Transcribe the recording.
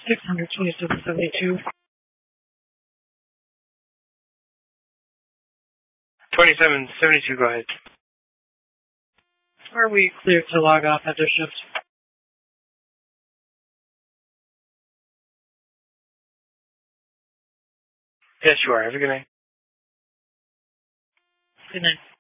627.72. 2772, go ahead. Are we cleared to log off at their shift? Yes, you are. Have a good night. Good night.